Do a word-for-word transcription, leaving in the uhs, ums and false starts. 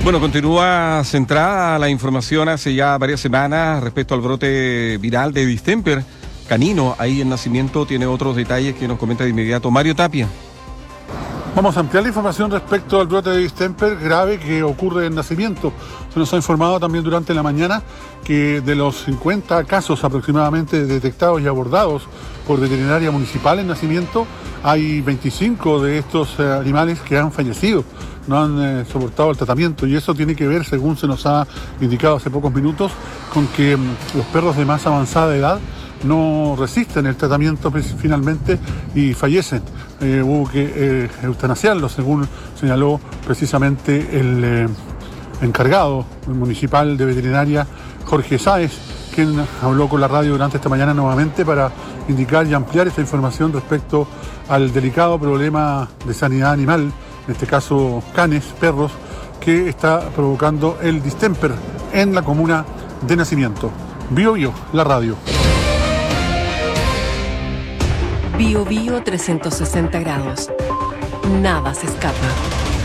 Bueno, continúa centrada la información hace ya varias semanas respecto al brote viral de distemper canino. Ahí en Nacimiento tiene otros detalles que nos comenta de inmediato Mario Tapia. Vamos a ampliar la información respecto al brote de distemper grave que ocurre en Nacimiento. Se nos ha informado también durante la mañana que de los cincuenta casos aproximadamente detectados y abordados por veterinaria municipal en Nacimiento, hay veinticinco de estos eh, animales que han fallecido, no han eh, soportado el tratamiento, y eso tiene que ver, según se nos ha indicado hace pocos minutos, con que mm, los perros de más avanzada edad no resisten el tratamiento finalmente y fallecen. Eh, hubo que eh, eutanasiarlos, según señaló precisamente el eh, encargado municipal de veterinaria, Jorge Sáez, quien habló con la radio durante esta mañana nuevamente para indicar y ampliar esta información respecto al delicado problema de sanidad animal, en este caso canes, perros, que está provocando el distemper en la comuna de Nacimiento. Bio Bio, la radio. Bio Bio trescientos sesenta grados. Nada se escapa.